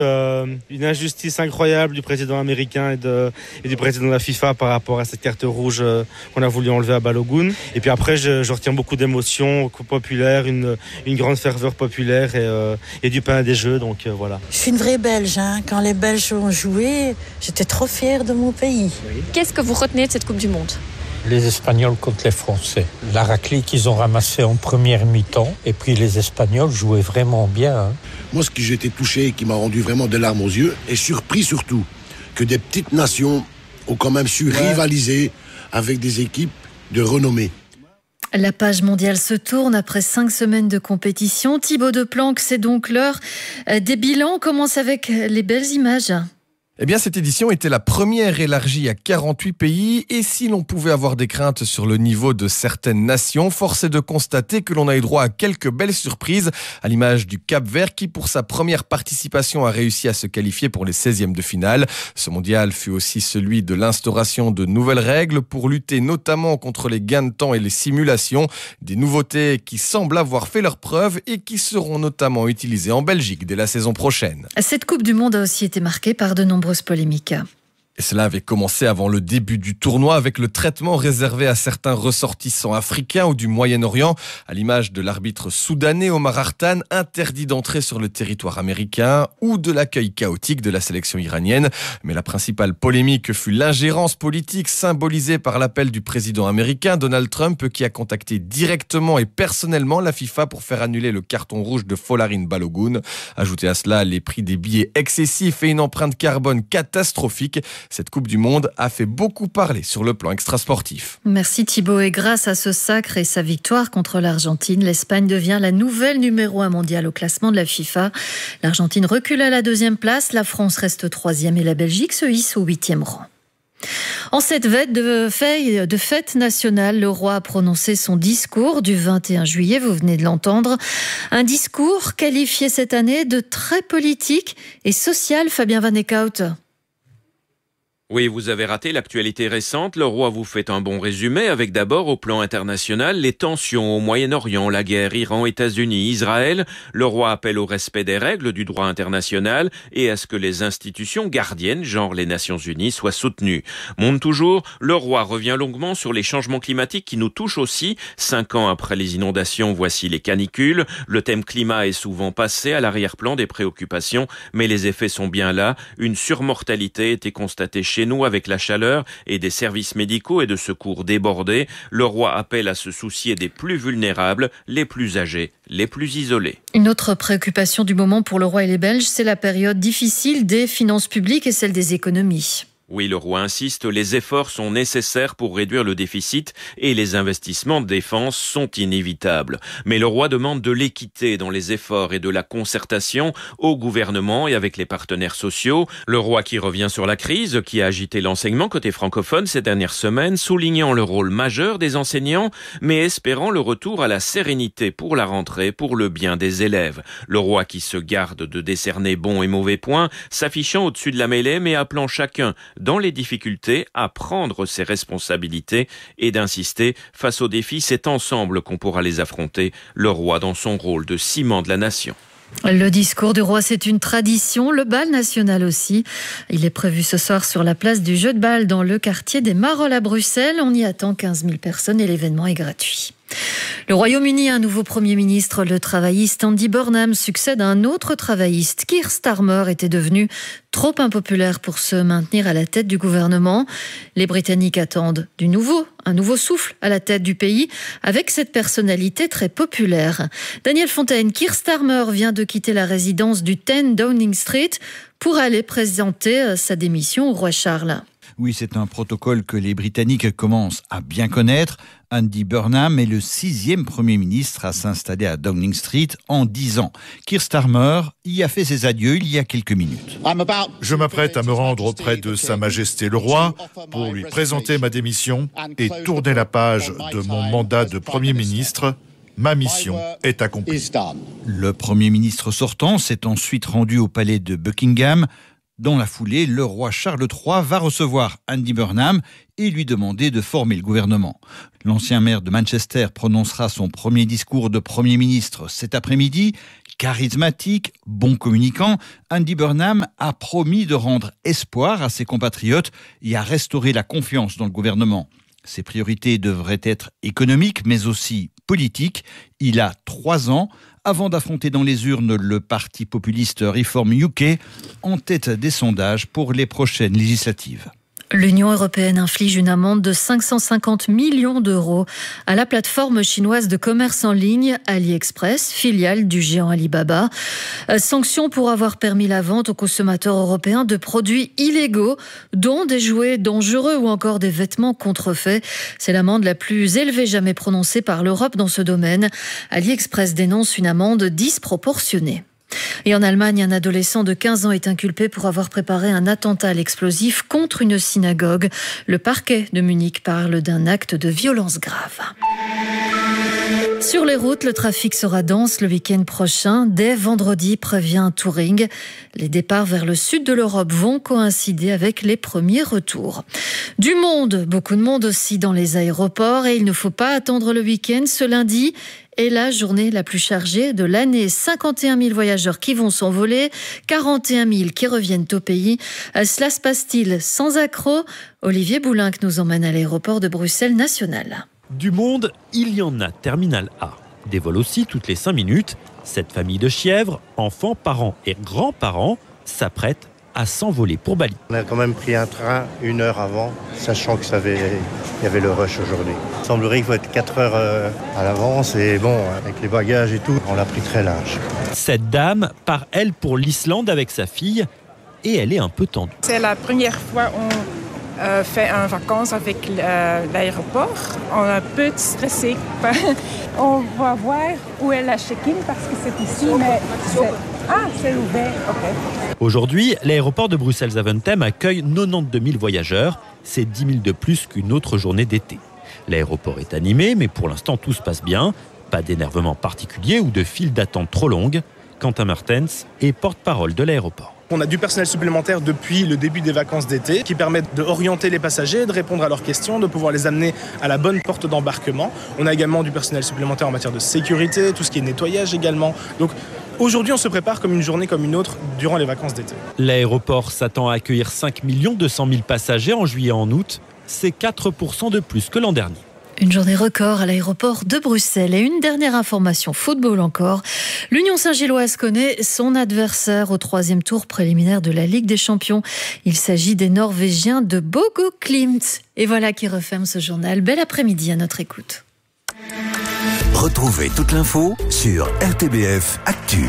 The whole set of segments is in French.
Une injustice incroyable du président américain et du président de la FIFA par rapport à cette carte rouge qu'on a voulu enlever à Balogun. Et puis après, je retiens beaucoup d'émotions populaires, une grande ferveur populaire et du pain et des jeux. Donc voilà. Je suis une vraie Belge. Quand les Belges ont joué, j'étais trop fière de mon pays. Qu'est-ce que vous retenez de cette Coupe du Monde ? Les Espagnols contre les Français. La raclée qu'ils ont ramassée en première mi-temps. Et puis les Espagnols jouaient vraiment bien. Moi, ce que j'ai été touché et qui m'a rendu vraiment des larmes aux yeux, et surpris surtout, que des petites nations ont quand même su rivaliser avec des équipes de renommée. La page mondiale se tourne après 5 semaines de compétition. Thibaut Deplanque, c'est donc l'heure des bilans. On commence avec les belles images. Eh bien, cette édition était la première élargie à 48 pays et si l'on pouvait avoir des craintes sur le niveau de certaines nations, force est de constater que l'on a eu droit à quelques belles surprises, à l'image du Cap-Vert qui, pour sa première participation, a réussi à se qualifier pour les 16e de finale. Ce mondial fut aussi celui de l'instauration de nouvelles règles pour lutter notamment contre les gains de temps et les simulations. Des nouveautés qui semblent avoir fait leurs preuves et qui seront notamment utilisées en Belgique dès la saison prochaine. Cette Coupe du Monde a aussi été marquée par de nombreuses polémiques. Et cela avait commencé avant le début du tournoi avec le traitement réservé à certains ressortissants africains ou du Moyen-Orient, à l'image de l'arbitre soudanais Omar Hartan, interdit d'entrer sur le territoire américain, ou de l'accueil chaotique de la sélection iranienne. Mais la principale polémique fut l'ingérence politique symbolisée par l'appel du président américain Donald Trump qui a contacté directement et personnellement la FIFA pour faire annuler le carton rouge de Folarin Balogun. Ajoutez à cela les prix des billets excessifs et une empreinte carbone catastrophique. Cette Coupe du Monde a fait beaucoup parler sur le plan extrasportif. Merci Thibaut. Et grâce à ce sacre et sa victoire contre l'Argentine, l'Espagne devient la nouvelle numéro 1 mondiale au classement de la FIFA. L'Argentine recule à la 2e place, la France reste 3e et la Belgique se hisse au 8e rang. En cette veille de fête nationale, le roi a prononcé son discours du 21 juillet, vous venez de l'entendre. Un discours qualifié cette année de très politique et social, Fabien Van Eekhout. Oui, vous avez raté l'actualité récente. Le roi vous fait un bon résumé avec d'abord au plan international les tensions au Moyen-Orient, la guerre Iran, États-Unis, Israël. Le roi appelle au respect des règles du droit international et à ce que les institutions gardiennes, genre les Nations Unies, soient soutenues. Monte toujours, le roi revient longuement sur les changements climatiques qui nous touchent aussi. 5 ans après les inondations, voici les canicules. Le thème climat est souvent passé à l'arrière-plan des préoccupations, mais les effets sont bien là. Une surmortalité était constatée chez nous avec la chaleur et des services médicaux et de secours débordés. Le roi appelle à se soucier des plus vulnérables, les plus âgés, les plus isolés. Une autre préoccupation du moment pour le roi et les Belges, c'est la période difficile des finances publiques et celle des économies. Oui, le roi insiste, les efforts sont nécessaires pour réduire le déficit et les investissements de défense sont inévitables. Mais le roi demande de l'équité dans les efforts et de la concertation au gouvernement et avec les partenaires sociaux. Le roi qui revient sur la crise qui a agité l'enseignement côté francophone ces dernières semaines, soulignant le rôle majeur des enseignants, mais espérant le retour à la sérénité pour la rentrée, pour le bien des élèves. Le roi qui se garde de décerner bons et mauvais points, s'affichant au-dessus de la mêlée mais appelant chacun dans les difficultés, à prendre ses responsabilités et d'insister face aux défis. C'est ensemble qu'on pourra les affronter. Le roi dans son rôle de ciment de la nation. Le discours du roi, c'est une tradition. Le bal national aussi. Il est prévu ce soir sur la place du Jeu de Bal dans le quartier des Marolles à Bruxelles. On y attend 15 000 personnes et l'événement est gratuit. Le Royaume-Uni a un nouveau Premier ministre. Le travailliste Andy Burnham succède à un autre travailliste. Keir Starmer était devenu trop impopulaire pour se maintenir à la tête du gouvernement. Les Britanniques attendent un nouveau souffle à la tête du pays avec cette personnalité très populaire. Daniel Fontaine, Keir Starmer vient de quitter la résidence du 10 Downing Street pour aller présenter sa démission au roi Charles. Oui, c'est un protocole que les Britanniques commencent à bien connaître. Andy Burnham est le 6e Premier ministre à s'installer à Downing Street en 10 ans. Keir Starmer y a fait ses adieux il y a quelques minutes. Je m'apprête à me rendre auprès de Sa Majesté le Roi pour lui présenter ma démission et tourner la page de mon mandat de Premier ministre. Ma mission est accomplie. Le Premier ministre sortant s'est ensuite rendu au palais de Buckingham. Dans la foulée, le roi Charles III va recevoir Andy Burnham et lui demander de former le gouvernement. L'ancien maire de Manchester prononcera son premier discours de Premier ministre cet après-midi. Charismatique, bon communicant, Andy Burnham a promis de rendre espoir à ses compatriotes et à restaurer la confiance dans le gouvernement. Ses priorités devraient être économiques, mais aussi politiques. Il a 3 ans avant d'affronter dans les urnes le parti populiste Reform UK, en tête des sondages pour les prochaines législatives. L'Union européenne inflige une amende de 550 millions d'euros à la plateforme chinoise de commerce en ligne AliExpress, filiale du géant Alibaba. Sanction pour avoir permis la vente aux consommateurs européens de produits illégaux, dont des jouets dangereux ou encore des vêtements contrefaits. C'est l'amende la plus élevée jamais prononcée par l'Europe dans ce domaine. AliExpress dénonce une amende disproportionnée. Et en Allemagne, un adolescent de 15 ans est inculpé pour avoir préparé un attentat à l'explosif contre une synagogue. Le parquet de Munich parle d'un acte de violence grave. Sur les routes, le trafic sera dense le week-end prochain. Dès vendredi, prévient Touring. Les départs vers le sud de l'Europe vont coïncider avec les premiers retours. Du monde, beaucoup de monde aussi dans les aéroports. Et il ne faut pas attendre le week-end. Ce lundi est la journée la plus chargée de l'année. 51 000 voyageurs qui vont s'envoler, 41 000 qui reviennent au pays. Cela se passe-t-il sans accroc ? Olivier Boulinck nous emmène à l'aéroport de Bruxelles National. Du monde, il y en a. Terminal A. Des vols aussi toutes les 5 minutes. Cette famille de chièvres, enfants, parents et grands-parents, s'apprête à s'envoler pour Bali. On a quand même pris un train 1 heure avant, sachant qu'il y avait le rush aujourd'hui. Il semblerait qu'il faut être 4 heures à l'avance et bon, avec les bagages et tout, on l'a pris très large. Cette dame part, elle, pour l'Islande avec sa fille et elle est un peu tendue. C'est la première fois qu'on fait un vacances avec l'aéroport. On est un peu stressé. On va voir où est la check-in parce que c'est ici, mais c'est ouvert. Okay. Aujourd'hui, l'aéroport de Bruxelles-Zaventem accueille 92 000 voyageurs. C'est 10 000 de plus qu'une autre journée d'été. L'aéroport est animé, mais pour l'instant tout se passe bien. Pas d'énervement particulier ou de file d'attente trop longue. Quentin Mertens est porte-parole de l'aéroport. On a du personnel supplémentaire depuis le début des vacances d'été qui permettent d'orienter les passagers, de répondre à leurs questions, de pouvoir les amener à la bonne porte d'embarquement. On a également du personnel supplémentaire en matière de sécurité, tout ce qui est nettoyage également. Donc aujourd'hui, on se prépare comme une journée comme une autre durant les vacances d'été. L'aéroport s'attend à accueillir 5 200 000 passagers en juillet et en août. C'est 4% de plus que l'an dernier. Une journée record à l'aéroport de Bruxelles. Et une dernière information, football encore. L'Union Saint-Gilloise connaît son adversaire au 3e tour préliminaire de la Ligue des Champions. Il s'agit des Norvégiens de Bogo Glimt. Et voilà qui referme ce journal. Bel après-midi à notre écoute. Retrouvez toute l'info sur RTBF Actu.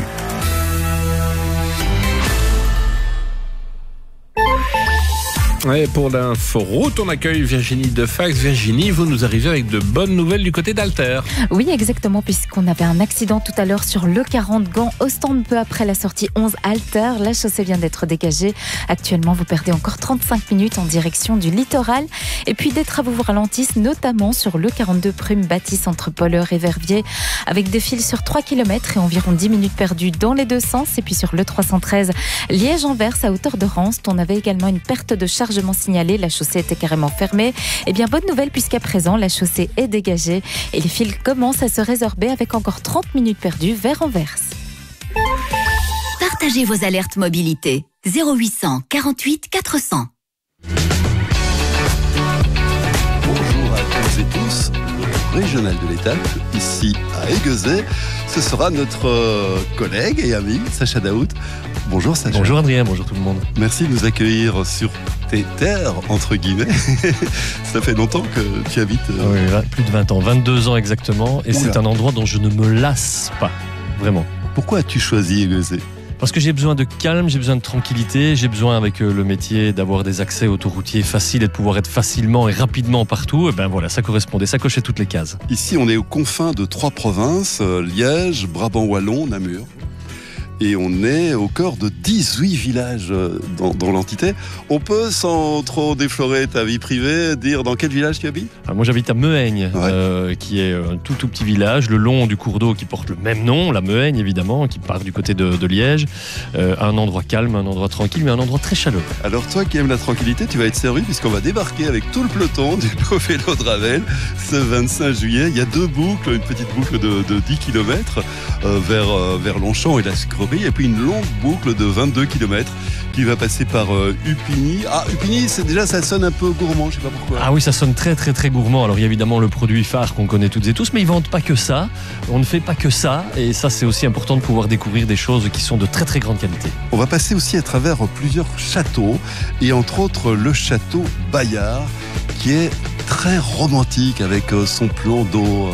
Ouais, pour l'info route, on accueille Virginie Defax. Virginie, vous nous arrivez avec de bonnes nouvelles du côté d'Alter. Oui, exactement, puisqu'on avait un accident tout à l'heure sur le 40 Gand, Ostende, peu après la sortie 11 Alter. La chaussée vient d'être dégagée. Actuellement, vous perdez encore 35 minutes en direction du littoral. Et puis, des travaux vous ralentissent, notamment sur le 42 Prüm Bâtisse entre Polleur et Verviers, avec des files sur 3 km et environ 10 minutes perdues dans les deux sens. Et puis, sur le 313 Liège-Anvers, à hauteur de Ranst, on avait également une perte de charge signalé, la chaussée était carrément fermée. Eh bien, bonne nouvelle puisqu'à présent, la chaussée est dégagée et les fils commencent à se résorber avec encore 30 minutes perdues vers Anvers. Partagez vos alertes mobilité. 0800 48 400. Bonjour à toutes et tous. Le régional de l'État, ici à Aiguezet, ce sera notre collègue et ami Sacha Daoud. Bonjour Sacha. Bonjour Adrien, bonjour tout le monde. Merci de nous accueillir sur tes terres, entre guillemets. Ça fait longtemps que tu habites... Oui, plus de 20 ans, 22 ans exactement. Et c'est un endroit dont je ne me lasse pas, vraiment. Pourquoi as-tu choisi Aiguezet ? Parce que j'ai besoin de calme, j'ai besoin de tranquillité, j'ai besoin avec le métier d'avoir des accès autoroutiers faciles et de pouvoir être facilement et rapidement partout. Et ben voilà, ça correspondait, ça cochait toutes les cases. Ici, on est aux confins de 3 provinces, Liège, Brabant Wallon, Namur. et on est au cœur de 18 villages dans l'entité. On peut, sans trop déflorer ta vie privée, dire dans quel village tu habites ? Moi j'habite à Mehaigne, qui est un tout petit village, le long du cours d'eau qui porte le même nom, la Mehaigne évidemment, qui part du côté de Liège. Un endroit calme, un endroit tranquille, mais un endroit très chaleureux. Alors toi qui aimes la tranquillité, tu vas être servi puisqu'on va débarquer avec tout le peloton du Beau Vélo de Ravel ce 25 juillet. Il y a 2 boucles, une petite boucle de 10 km vers Longchamp et la Sucrerie, et puis une longue boucle de 22 km qui va passer par Upigny. Ah, Upigny, ça sonne un peu gourmand, je sais pas pourquoi. Ah oui, ça sonne très très très gourmand. Alors il y a évidemment le produit phare qu'on connaît toutes et tous, mais ils vendent pas que ça. On ne fait pas que ça, et ça c'est aussi important de pouvoir découvrir des choses qui sont de très très grande qualité. On va passer aussi à travers plusieurs châteaux, et entre autres le château Bayard, qui est très romantique avec son plan d'eau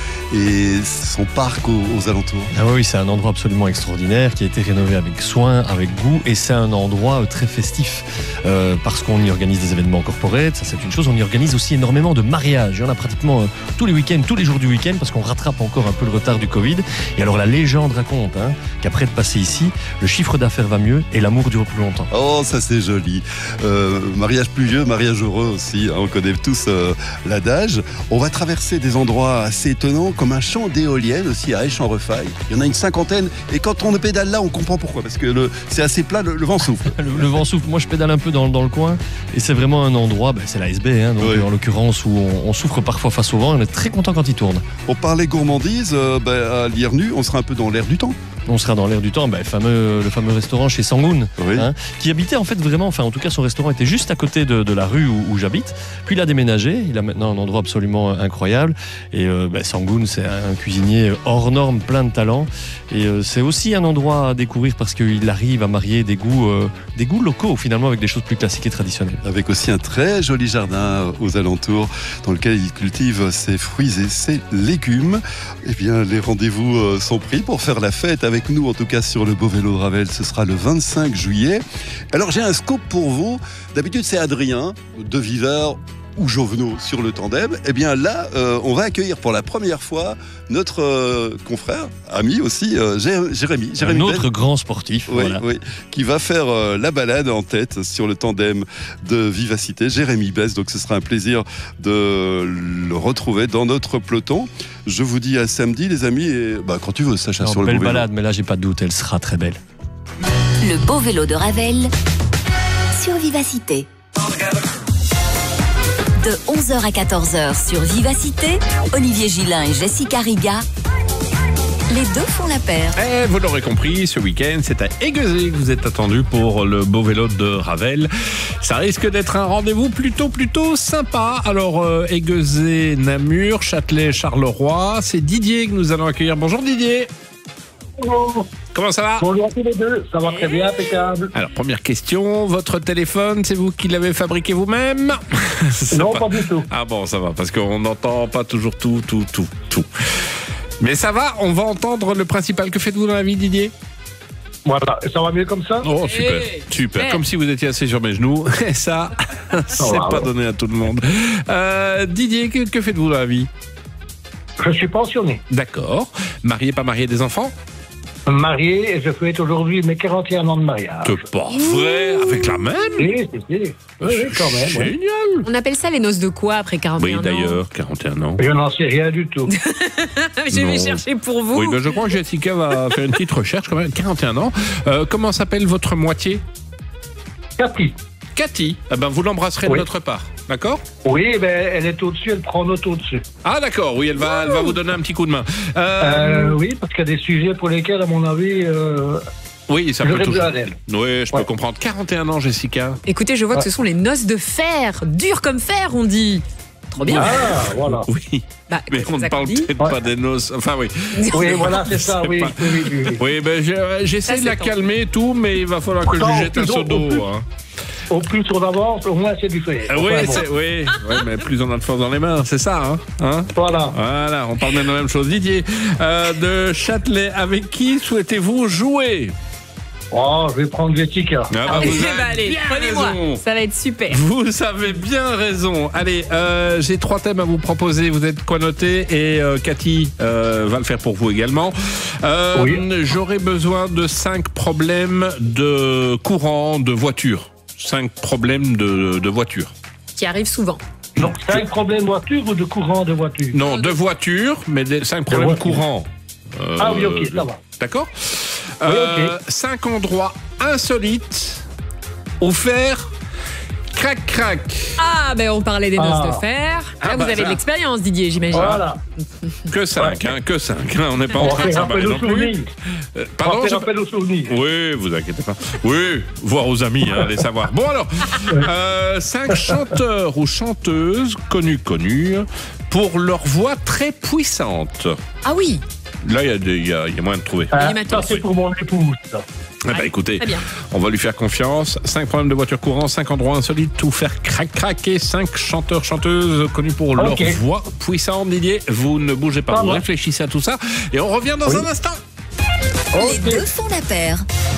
et son parc aux alentours. Ah oui, c'est un endroit absolument extraordinaire qui a été rénové avec soin, avec goût, et c'est un endroit très festif parce qu'on y organise des événements corporate, ça c'est une chose. On y organise aussi énormément de mariages. Il y en a pratiquement tous les week-ends, tous les jours du week-end, parce qu'on rattrape encore un peu le retard du Covid. Et alors la légende raconte qu'après de passer ici, le chiffre d'affaires va mieux et l'amour dure plus longtemps. Oh, ça c'est joli. Mariage pluvieux, mariage heureux aussi. On connaît tous l'adage. On va traverser des endroits assez étonnants, comme un champ d'éoliennes aussi à Aix-en-Refaille. Il y en a une 50aine, et quand on pédale là, on comprend pourquoi, parce que c'est assez plat, le vent souffle. le vent souffle. Moi, je pédale un peu dans le coin, et c'est vraiment un endroit, c'est l'ASB, en l'occurrence, où on souffre parfois face au vent, et on est très content quand il tourne. On parlait gourmandise, à Liernu, on sera un peu dans l'air du temps. On sera dans l'air du temps, le fameux restaurant chez Sangoun, qui habitait en fait vraiment, en tout cas son restaurant était juste à côté de la rue où j'habite. Puis il a déménagé, il a maintenant un endroit absolument incroyable. Et Sangoun, c'est un cuisinier hors norme, plein de talent. Et c'est aussi un endroit à découvrir parce qu'il arrive à marier des goûts locaux finalement avec des choses plus classiques et traditionnelles. Avec aussi un très joli jardin aux alentours dans lequel il cultive ses fruits et ses légumes. Eh bien, les rendez-vous sont pris pour faire la fête avec nous, en tout cas sur le Beau Vélo de Ravel. Ce sera le 25 juillet. Alors j'ai un scoop pour vous. D'habitude c'est Adrien de Viveur ou Jovenot sur le tandem. Eh bien là, on va accueillir pour la première fois notre confrère, ami aussi, Jérémy. Un autre grand sportif. Oui, voilà. Oui, qui va faire la balade en tête sur le tandem de Vivacité, Jérémy Bess. Donc ce sera un plaisir de le retrouver dans notre peloton. Je vous dis à samedi les amis, et quand tu veux Sacha, sur le belle Beau Vélo. balade, mais là j'ai pas de doute, elle sera très belle. Le Beau Vélo de Ravel sur Vivacité. De 11h à 14h sur Vivacité, Olivier Gillin et Jessica Riga, les deux font la paire. Et vous l'aurez compris, ce week-end, c'est à Aiguezé que vous êtes attendu pour le Beau Vélo de Ravel. Ça risque d'être un rendez-vous plutôt sympa. Alors, Aiguezé, Namur, Châtelet, Charleroi, c'est Didier que nous allons accueillir. Bonjour Didier. Bonjour. Comment ça va ? Bonjour à tous les deux, ça va très bien, impeccable. Alors, première question, votre téléphone, c'est vous qui l'avez fabriqué vous-même ? Non, pas du tout. Ah bon, ça va, parce qu'on n'entend pas toujours tout. Mais ça va, on va entendre le principal. Que faites-vous dans la vie, Didier ? Voilà, ça va mieux comme ça ? Oh, super. Comme si vous étiez assis sur mes genoux. Et ça, c'est pas donné à tout le monde. Didier, que faites-vous dans la vie ? Je suis pensionné. D'accord. Marié, pas marié, des enfants ? Marié, et je fête aujourd'hui mes 41 ans de mariage. C'est pas vrai, avec la même ? Oui, quand même. Génial. Oui. On appelle ça les noces de quoi après 41 ans ? Oui, d'ailleurs, 41 ans. Je n'en sais rien du tout. Je vais chercher pour vous. Oui, je crois que Jessica va faire une petite recherche quand même. 41 ans. Comment s'appelle votre moitié ? Cathy. Vous l'embrasserez de notre part. D'accord ? Oui, elle est au-dessus, elle prend notre au-dessus. Ah d'accord, oui, elle va vous donner un petit coup de main. Oui, parce qu'il y a des sujets pour lesquels, à mon avis, oui, ça peut toujours. Oui, je peux comprendre. 41 ans, Jessica. Écoutez, je vois que ce sont les noces de fer, dur comme fer, on dit. Trop bien. Ah, voilà. Oui. Mais on ne parle peut-être pas des noces. Enfin, oui. Oui, voilà, c'est ça, oui. Oui, j'essaie de la calmer et tout, mais il va falloir que je lui jette un seau d'eau. Au plus on avance, au moins c'est du fer. Oui, mais plus on a de force dans les mains, c'est ça, hein ? Voilà, on parle bien de la même chose. Didier, de Châtelet, avec qui souhaitez-vous jouer ? Oh, je vais prendre Jessica. Allez, prenez-moi. Ça va être super. Vous avez bien raison. Allez, j'ai 3 thèmes à vous proposer. Vous êtes quoi noté et Cathy va le faire pour vous également. J'aurai besoin de 5 problèmes de courant de voiture. 5 problèmes de voiture. Qui arrivent souvent. Donc 5 problèmes de voiture ou de courant de voiture? Non, de voiture, mais 5 problèmes courants. Oui, ok, ça va. D'accord. Oui, ok. 5 endroits insolites où faire crac-crac. Ah, ben on parlait des noces de fer. Là, vous avez de l'expérience, Didier, j'imagine. Voilà. Que 5, que 5. On n'est pas en train de s'emballer non plus. Pardon, on fait rappel aux souvenirs. Oui, vous inquiétez pas. Oui, voir aux amis, allez savoir. Bon alors, 5 chanteurs ou chanteuses connus pour leur voix très puissante. Ah oui. Là, il y a moyen de trouver. Ça, c'est pour mon épouse, ça. Écoutez, on va lui faire confiance. 5 problèmes de voiture courant, 5 endroits insolites, tout faire crac-crac et 5 chanteurs, chanteuses connus pour leur voix puissante. Didier, vous ne bougez pas, vous réfléchissez à tout ça et on revient dans un instant. Les deux font la paire.